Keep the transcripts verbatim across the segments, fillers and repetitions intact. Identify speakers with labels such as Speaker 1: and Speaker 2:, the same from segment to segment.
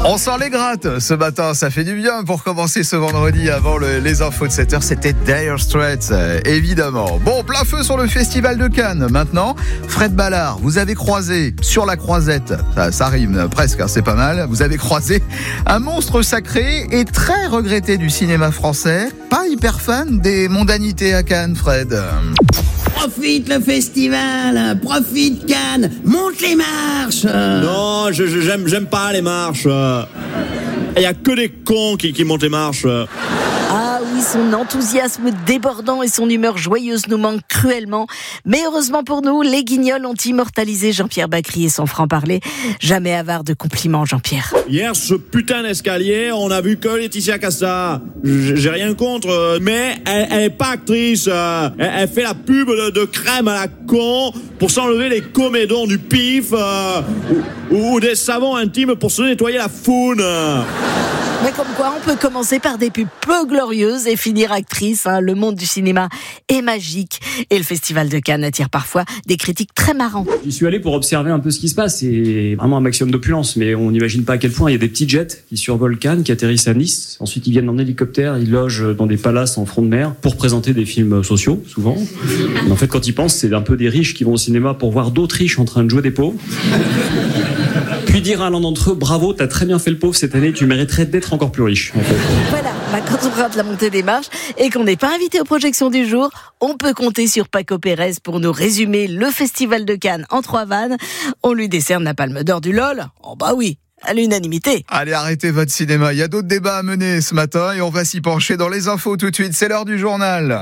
Speaker 1: On sort les grattes ce matin, ça fait du bien pour commencer ce vendredi avant le, les infos de sept heures. C'était Dire Straits, euh, évidemment. Bon, plein feu sur le festival de Cannes. Maintenant, Fred Ballard, vous avez croisé sur la croisette, ça, ça rime presque, hein, c'est pas mal. Vous avez croisé un monstre sacré et très regretté du cinéma français. Pas hyper fan des mondanités à Cannes, Fred.
Speaker 2: Profite le festival, profite Cannes, monte les marches.
Speaker 3: Non, je, je, j'aime, j'aime pas les marches. Il y a que des cons qui, qui montent les marches.
Speaker 4: Ah oui, son enthousiasme débordant et son humeur joyeuse nous manquent cruellement. Mais heureusement pour nous, les Guignols ont immortalisé Jean-Pierre Bacry et son franc-parler. Jamais avare de compliments, Jean-Pierre.
Speaker 3: Hier, ce putain d'escalier, on a vu que Laetitia Casta. J'ai rien contre, mais elle, elle est pas actrice. Elle, elle fait la pub de, de crème à la con pour s'enlever les comédons du pif euh, ou, ou des savons intimes pour se nettoyer la faune.
Speaker 4: Mais comme quoi, on peut commencer par des pubs peu glorieuses et finir actrice. Hein. Le monde du cinéma est magique. Et le Festival de Cannes attire parfois des critiques très marrants.
Speaker 5: J'y suis allé pour observer un peu ce qui se passe. C'est vraiment un maximum d'opulence. Mais on n'imagine pas à quel point il y a des petits jets qui survolent Cannes, qui atterrissent à Nice. Ensuite, ils viennent en hélicoptère, ils logent dans des palaces en front de mer pour présenter des films sociaux, souvent. Mais en fait, quand ils pensent, c'est un peu des riches qui vont au cinéma pour voir d'autres riches en train de jouer des pauvres. Puis dire à l'un d'entre eux, bravo, t'as très bien fait le pauvre cette année, tu mériterais d'être encore plus riche. En fait.
Speaker 4: Voilà, bah, quand on rate la montée des marches et qu'on n'est pas invité aux projections du jour, on peut compter sur Paco Pérez pour nous résumer le Festival de Cannes en trois vannes. On lui décerne la palme d'or du L O L. Oh bah oui, à l'unanimité.
Speaker 1: Allez, arrêtez votre cinéma, il y a d'autres débats à mener ce matin et on va s'y pencher dans les infos tout de suite. C'est l'heure du journal.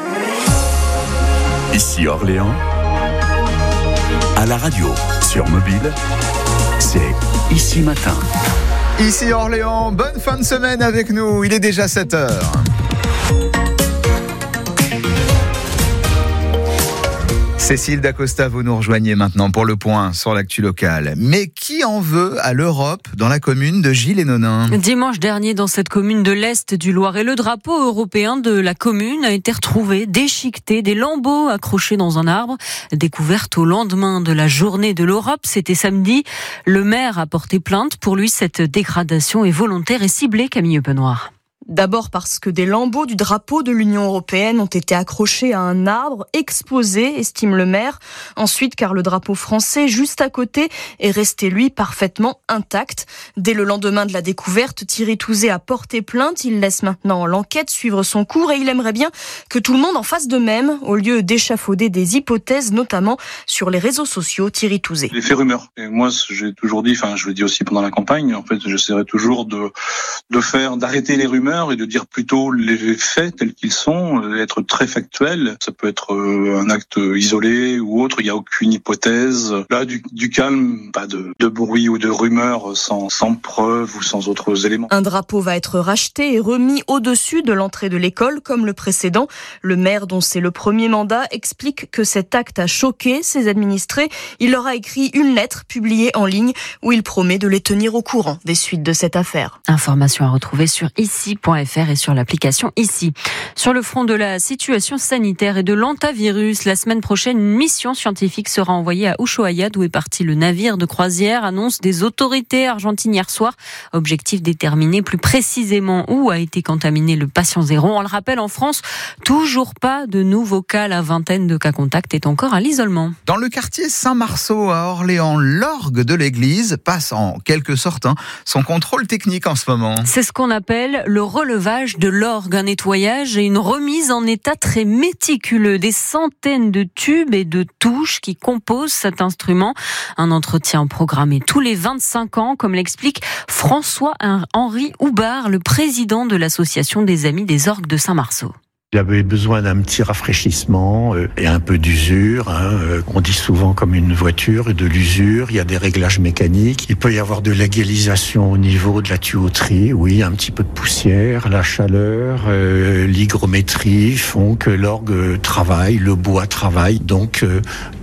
Speaker 6: Ici Orléans, à la radio, sur mobile, c'est Ici Matin.
Speaker 1: Ici Orléans, bonne fin de semaine avec nous, il est déjà sept heures. Cécile Dacosta, vous nous rejoignez maintenant pour le point sur l'actu locale. Mais qui en veut à l'Europe dans la commune de Gilles-et-Nonain ?
Speaker 7: Dimanche dernier, dans cette commune de l'Est du Loiret, le drapeau européen de la commune a été retrouvé, déchiqueté, des lambeaux accrochés dans un arbre. Découverte au lendemain de la journée de l'Europe, c'était samedi. Le maire a porté plainte. Pour lui, cette dégradation est volontaire et ciblée, Camille Penoir.
Speaker 8: D'abord parce que des lambeaux du drapeau de l'Union européenne ont été accrochés à un arbre, exposés, estime le maire. Ensuite, car le drapeau français, juste à côté, est resté, lui, parfaitement intact. Dès le lendemain de la découverte, Thierry Touzé a porté plainte. Il laisse maintenant l'enquête suivre son cours et il aimerait bien que tout le monde en fasse de même, au lieu d'échafauder des hypothèses, notamment sur les réseaux sociaux. Thierry Touzé.
Speaker 9: L'effet rumeur. Et moi, j'ai toujours dit, enfin, je le dis aussi pendant la campagne, en fait, j'essaierai toujours de, de faire, d'arrêter les rumeurs et de dire plutôt les faits tels qu'ils sont, être très factuel. Ça peut être un acte isolé ou autre, il n'y a aucune hypothèse. Là, du, du calme, pas de, de bruit ou de rumeurs sans, sans preuve ou sans autres éléments.
Speaker 8: Un drapeau va être racheté et remis au-dessus de l'entrée de l'école, comme le précédent. Le maire, dont c'est le premier mandat, explique que cet acte a choqué ses administrés. Il leur a écrit une lettre publiée en ligne où il promet de les tenir au courant des suites de cette affaire.
Speaker 7: Information à retrouver sur ici point f r et sur l'application Ici. Sur le front de la situation sanitaire et de l'antavirus, la semaine prochaine, une mission scientifique sera envoyée à Ushuaia, d'où est parti le navire de croisière, annonce des autorités argentines hier soir. Objectif déterminer plus précisément où a été contaminé le patient zéro. On le rappelle, en France, toujours pas de nouveaux cas. La vingtaine de cas contacts est encore à l'isolement.
Speaker 1: Dans le quartier Saint-Marceau à Orléans, l'orgue de l'église passe en quelque sorte hein, son contrôle technique en ce moment.
Speaker 7: C'est ce qu'on appelle le relevage de l'orgue, un nettoyage et une remise en état très méticuleux. Des centaines de tubes et de touches qui composent cet instrument. Un entretien programmé tous les vingt-cinq ans, comme l'explique François-Henri Houbard, le président de l'association des Amis des Orgues de Saint-Marceau.
Speaker 10: Il avait besoin d'un petit rafraîchissement euh, et un peu d'usure. Hein, euh, on dit souvent comme une voiture, de l'usure. Il y a des réglages mécaniques. Il peut y avoir de l'égalisation au niveau de la tuyauterie. Oui, un petit peu de poussière, la chaleur, euh, l'hygrométrie font que l'orgue travaille, le bois travaille. Donc euh,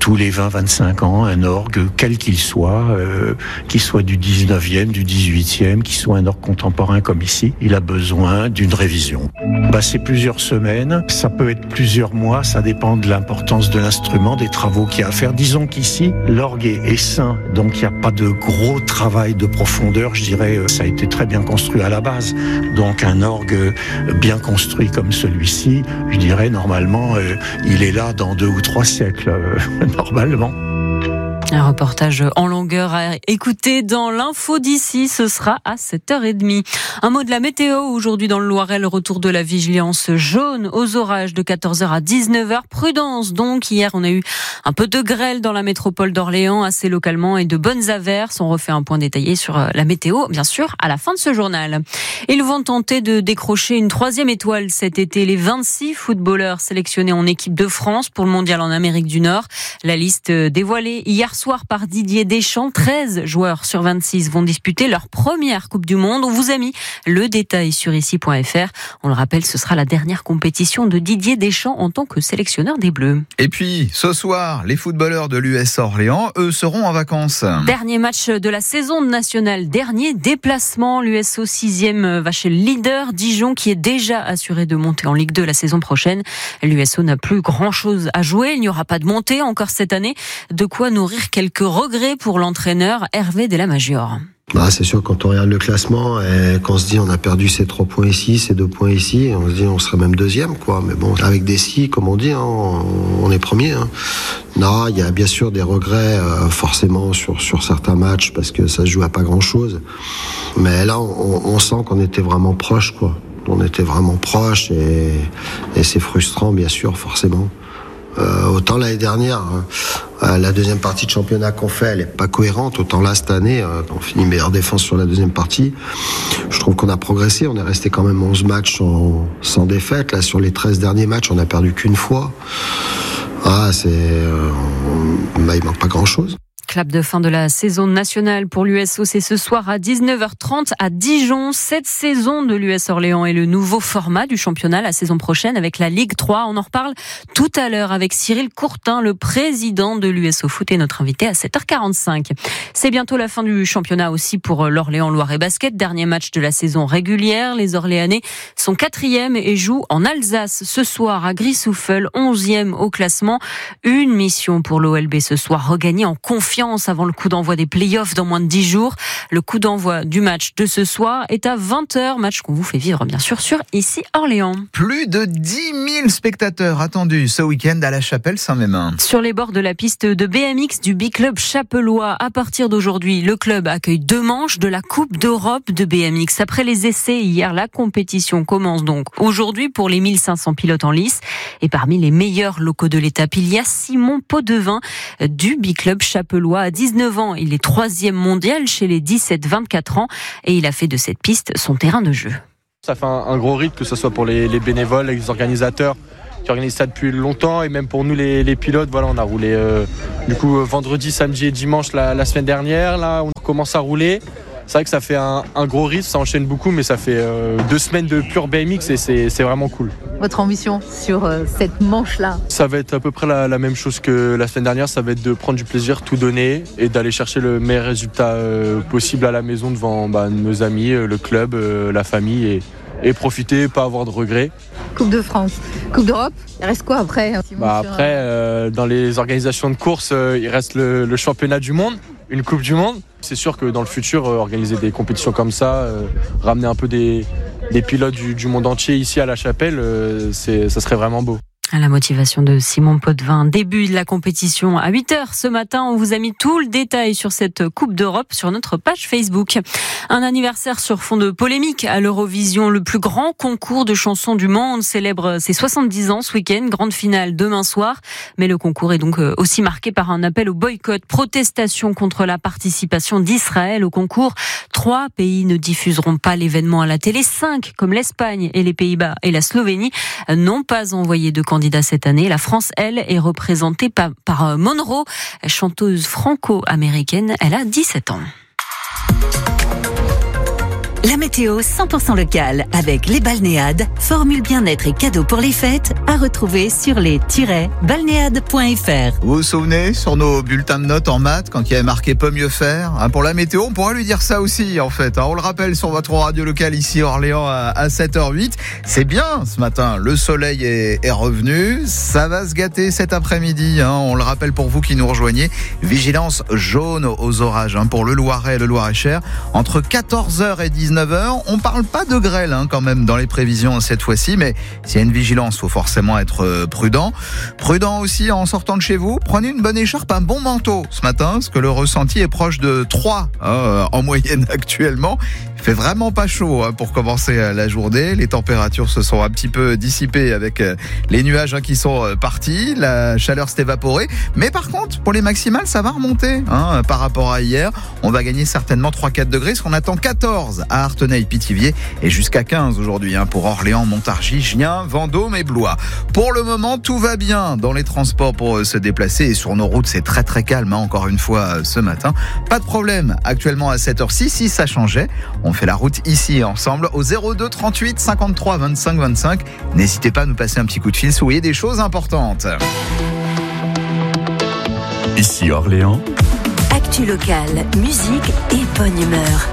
Speaker 10: tous les vingt à vingt-cinq ans, un orgue, quel qu'il soit, euh, qu'il soit du dix-neuvième, du dix-huitième, qu'il soit un orgue contemporain comme ici, il a besoin d'une révision. Bah, c'est plusieurs semaines, ça peut être plusieurs mois, ça dépend de l'importance de l'instrument, des travaux qu'il y a à faire. Disons qu'ici, l'orgue est, est sain, donc il n'y a pas de gros travail de profondeur, je dirais, ça a été très bien construit à la base. Donc un orgue bien construit comme celui-ci, je dirais normalement, euh, il est là dans deux ou trois siècles, euh, normalement.
Speaker 7: Un reportage en longueur à écouter dans l'info d'ici, ce sera à sept heures trente. Un mot de la météo aujourd'hui dans le Loiret, le retour de la vigilance jaune aux orages de quatorze heures à dix-neuf heures. Prudence donc, hier on a eu un peu de grêle dans la métropole d'Orléans, assez localement, et de bonnes averses. On refait un point détaillé sur la météo, bien sûr, à la fin de ce journal. Ils vont tenter de décrocher une troisième étoile cet été. Les vingt-six footballeurs sélectionnés en équipe de France pour le mondial en Amérique du Nord. La liste dévoilée hier soir par Didier Deschamps, treize joueurs sur vingt-six vont disputer leur première Coupe du Monde. On vous a mis le détail sur ici point f r. On le rappelle, ce sera la dernière compétition de Didier Deschamps en tant que sélectionneur des Bleus.
Speaker 1: Et puis, ce soir, les footballeurs de l'U S Orléans, eux, seront en vacances.
Speaker 7: Dernier match de la saison nationale, dernier déplacement. L'U S O sixième va chez le leader Dijon, qui est déjà assuré de monter en Ligue deux la saison prochaine. L'U S O n'a plus grand-chose à jouer. Il n'y aura pas de montée encore cette année. De quoi nourrir quelques regrets pour l'entraîneur Hervé Delamajor.
Speaker 11: Bah, c'est sûr, quand on regarde le classement et qu'on se dit on a perdu ces trois points ici, ces deux points ici, on se dit on serait même deuxième, quoi. Mais bon, avec des si, comme on dit, hein, on est premier. Hein. Non, il y a bien sûr des regrets, euh, forcément, sur, sur certains matchs, parce que ça se joue à pas grand-chose. Mais là, on, on sent qu'on était vraiment proche, quoi. On était vraiment proche et, et c'est frustrant, bien sûr, forcément. Euh, autant l'année dernière, euh, la deuxième partie de championnat qu'on fait, elle est pas cohérente. Autant là, cette année, euh, on finit meilleure défense sur la deuxième partie. Je trouve qu'on a progressé. On est resté quand même onze matchs sans, sans défaite. Là, sur les treize derniers matchs, on a perdu qu'une fois. Ah, c'est, euh, bah, il manque pas grand-chose.
Speaker 7: Clap de fin de la saison nationale pour l'U S O, c'est ce soir à dix-neuf heures trente à Dijon. Cette saison de l'U S Orléans est le nouveau format du championnat la saison prochaine avec la Ligue trois. On en reparle tout à l'heure avec Cyril Courtin, le président de l'U S O Foot, et notre invité à sept heures quarante-cinq. C'est bientôt la fin du championnat aussi pour l'Orléans Loiret Basket. Dernier match de la saison régulière. Les Orléanais sont quatrième et jouent en Alsace ce soir à Grissoufel, onzième au classement. Une mission pour l'O L B ce soir, regagner en confiance avant le coup d'envoi des playoffs dans moins de dix jours. Le coup d'envoi du match de ce soir est à vingt heures, match qu'on vous fait vivre bien sûr sur ici Orléans.
Speaker 1: Plus de dix mille spectateurs attendus ce week-end à la Chapelle Saint-Mémin.
Speaker 7: Sur les bords de la piste de B M X du Big Club Chapellois, à partir d'aujourd'hui, le club accueille deux manches de la Coupe d'Europe de B M X. Après les essais hier, la compétition commence donc aujourd'hui pour les mille cinq cents pilotes en lice. Et parmi les meilleurs locaux de l'étape, il y a Simon Poddevin du Big Club Chapellois. À dix-neuf ans, il est troisième mondial chez les dix-sept vingt-quatre ans et il a fait de cette piste son terrain de jeu.
Speaker 12: Ça fait un, un gros rythme, que ce soit pour les, les bénévoles, les organisateurs qui organisent ça depuis longtemps, et même pour nous les, les pilotes. Voilà, on a roulé euh, du coup vendredi, samedi et dimanche la, la semaine dernière. Là, on commence à rouler. C'est vrai que ça fait un, un gros rythme, ça enchaîne beaucoup, mais ça fait euh, deux semaines de pure B M X et c'est, c'est vraiment cool.
Speaker 13: Votre ambition sur euh, cette manche-là?
Speaker 12: Ça va être à peu près la, la même chose que la semaine dernière. Ça va être de prendre du plaisir, tout donner et d'aller chercher le meilleur résultat euh, possible à la maison devant bah, nos amis, euh, le club, euh, la famille et, et profiter, pas avoir de regrets.
Speaker 13: Coupe de France, Coupe d'Europe, il reste quoi après?
Speaker 12: bah Après, euh, dans les organisations de course, euh, il reste le, le championnat du monde, une Coupe du Monde. C'est sûr que dans le futur, euh, organiser des compétitions comme ça, euh, ramener un peu des, des pilotes du, du monde entier ici à la Chapelle, euh, c'est, ça serait vraiment beau.
Speaker 7: À la motivation de Simon Poddevin. Début de la compétition à huit heures ce matin. On vous a mis tout le détail sur cette Coupe d'Europe sur notre page Facebook. Un anniversaire sur fond de polémique à l'Eurovision. Le plus grand concours de chansons du monde célèbre ses soixante-dix ans ce week-end. Grande finale demain soir. Mais le concours est donc aussi marqué par un appel au boycott. Protestation contre la participation d'Israël au concours. Trois pays ne diffuseront pas l'événement à la télé. Cinq, comme l'Espagne et les Pays-Bas et la Slovénie, n'ont pas envoyé de candidat cette année. La France, elle, est représentée par, par Monroe, chanteuse franco-américaine. Elle a dix-sept ans.
Speaker 14: La météo cent pour cent locale avec les balnéades, formule bien-être et cadeaux pour les fêtes à retrouver sur les tiret balnéades point f r.
Speaker 1: Vous vous souvenez sur nos bulletins de notes en maths quand il y avait marqué peut mieux faire, hein, pour la météo, on pourrait lui dire ça aussi en fait. Hein, on le rappelle sur votre radio locale ici à Orléans à, à sept heures huit. C'est bien ce matin, le soleil est, est revenu, ça va se gâter cet après-midi. Hein, on le rappelle pour vous qui nous rejoignez, vigilance jaune aux orages hein, pour le Loiret et le Loir-et-Cher entre quatorze heures et dix-neuf heures. On parle pas de grêle hein, quand même dans les prévisions cette fois-ci, mais s'il y a une vigilance, faut forcément être prudent. Prudent aussi en sortant de chez vous, prenez une bonne écharpe, un bon manteau ce matin, parce que le ressenti est proche de trois hein, en moyenne actuellement. Il fait vraiment pas chaud hein, pour commencer la journée. Les températures se sont un petit peu dissipées avec les nuages hein, qui sont partis. La chaleur s'est évaporée. Mais par contre, pour les maximales, ça va remonter hein, par rapport à hier. On va gagner certainement trois à quatre degrés, parce qu'on attend quatorze à Artenay-Pithiviers et jusqu'à quinze aujourd'hui hein, pour Orléans, Montargis, Gien, Vendôme et Blois. Pour le moment, tout va bien dans les transports pour se déplacer et sur nos routes, c'est très très calme hein, encore une fois ce matin. Pas de problème actuellement à sept heures six, si ça changeait. On fait la route ici ensemble au zéro deux trente-huit cinquante-trois vingt-cinq vingt-cinq. N'hésitez pas à nous passer un petit coup de fil si vous voyez des choses importantes.
Speaker 6: Ici Orléans.
Speaker 14: Actu locale, musique et bonne humeur.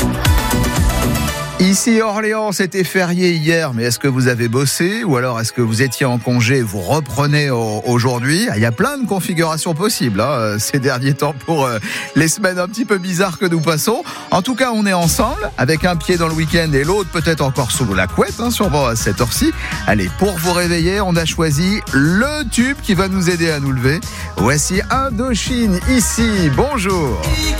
Speaker 1: Ici Orléans, c'était férié hier, mais est-ce que vous avez bossé ou alors est-ce que vous étiez en congé et vous reprenez aujourd'hui ? Il y a plein de configurations possibles hein, ces derniers temps pour euh, les semaines un petit peu bizarres que nous passons. En tout cas, on est ensemble avec un pied dans le week-end et l'autre peut-être encore sous la couette, hein, sûrement à cette heure-ci. Allez, pour vous réveiller, on a choisi le tube qui va nous aider à nous lever. Voici Indochine ici. Bonjour.